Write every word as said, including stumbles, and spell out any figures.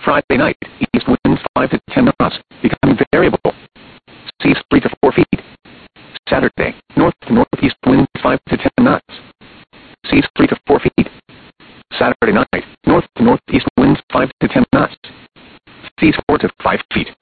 Friday night, east winds five to ten knots, becoming variable. Seas three to four feet. Saturday, north to northeast winds five to ten knots. Seas three to four feet. Saturday night, north to northeast winds five to ten knots. Seas four to five feet.